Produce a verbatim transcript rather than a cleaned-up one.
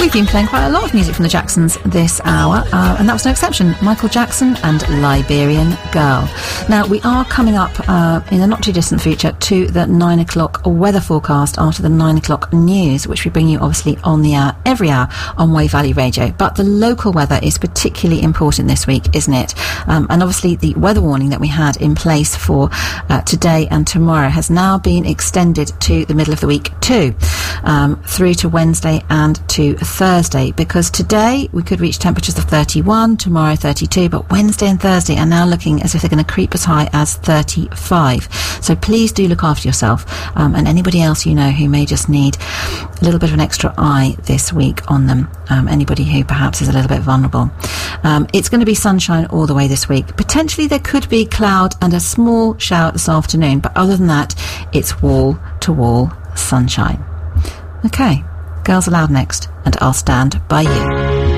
We've been playing quite a lot of music from the Jacksons this hour, uh, and that was no exception. Michael Jackson and Liberian Girl. Now, we are coming up uh, in the not-too-distant future to the nine o'clock weather forecast after the nine o'clock news, which we bring you, obviously, on the hour, every hour on Wave Valley Radio. But the local weather is particularly important this week, isn't it? Um, and obviously, the weather warning that we had in place for uh, today and tomorrow has now been extended to the middle of the week too, um, through to Wednesday and to Thursday, because today we could reach temperatures of thirty-one, tomorrow thirty-two, but Wednesday and Thursday are now looking as if they're going to creep as high as thirty-five. So please do look after yourself, um, and anybody else you know who may just need a little bit of an extra eye this week on them, um, anybody who perhaps is a little bit vulnerable. Um, it's going to be sunshine all the way this week. Potentially there could be cloud and a small shower this afternoon, but other than that, it's wall-to-wall sunshine. Okay, Girls Aloud next, and I'll stand by you.